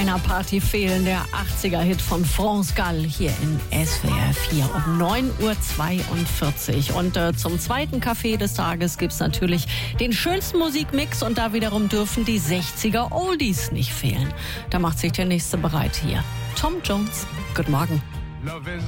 Männerparty fehlen, der 80er-Hit von France Gall hier in SWR 4 um 9.42 Uhr. Und zum zweiten Café des Tages gibt's natürlich den schönsten Musikmix und da wiederum dürfen die 60er Oldies nicht fehlen. Da macht sich der Nächste bereit hier. Tom Jones, guten Morgen. Love is